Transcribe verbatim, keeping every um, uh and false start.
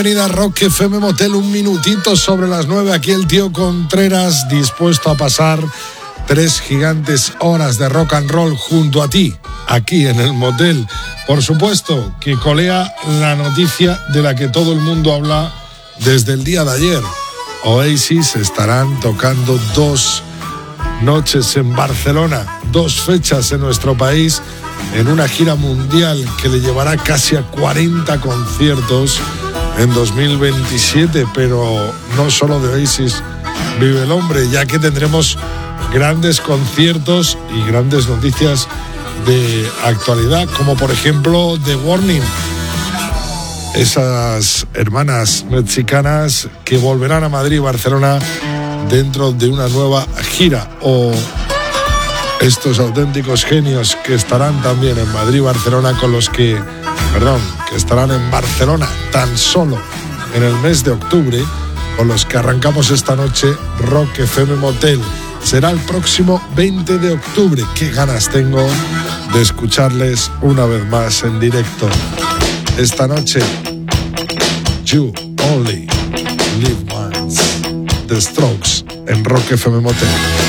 Bienvenida a Rock F M Motel, un minutito sobre las nueve. Aquí el tío Contreras, dispuesto a pasar tres gigantes horas de rock and roll junto a ti, aquí en el motel. Por supuesto que colea la noticia de la que todo el mundo habla desde el día de ayer. Oasis estarán tocando dos noches en Barcelona, dos fechas en nuestro país, en una gira mundial que le llevará casi a cuarenta conciertos en dos mil veintisiete, pero no solo de Oasis vive el hombre, ya que tendremos grandes conciertos y grandes noticias de actualidad, como por ejemplo The Warning, esas hermanas mexicanas que volverán a Madrid y Barcelona dentro de una nueva gira, o estos auténticos genios que estarán también en Madrid y Barcelona, con los que, perdón, que estarán en Barcelona tan solo en el mes de octubre, con los que arrancamos esta noche Rock F M Motel. Será el próximo veinte de octubre. Qué ganas tengo de escucharles una vez más en directo. Esta noche, You Only Live Once, The Strokes, en Rock F M Motel.